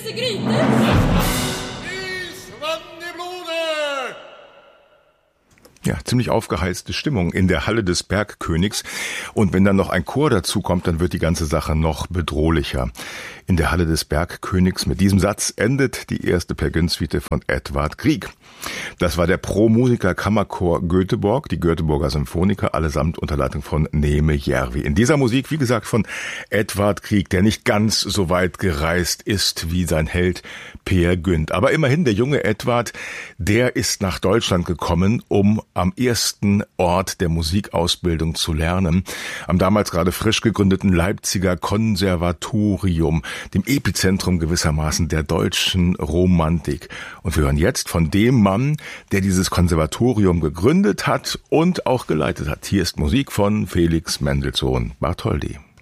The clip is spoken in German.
Süße Gryte. Ja, ziemlich aufgeheizte Stimmung in der Halle des Bergkönigs. Und wenn dann noch ein Chor dazukommt, dann wird die ganze Sache noch bedrohlicher. In der Halle des Bergkönigs mit diesem Satz endet die erste Per Gynt-Suite von Edvard Grieg. Das war der Pro-Musiker-Kammerchor Göteborg, die Göteborger Symphoniker, allesamt unter Leitung von Neeme Järvi. In dieser Musik, wie gesagt, von Edvard Grieg, der nicht ganz so weit gereist ist wie sein Held Per Gynt. Aber immerhin, der junge Edvard, der ist nach Deutschland gekommen, um am ersten Ort der Musikausbildung zu lernen, am damals gerade frisch gegründeten Leipziger Konservatorium, dem Epizentrum gewissermaßen der deutschen Romantik. Und wir hören jetzt von dem Mann, der dieses Konservatorium gegründet hat und auch geleitet hat. Hier ist Musik von Felix Mendelssohn Bartholdy.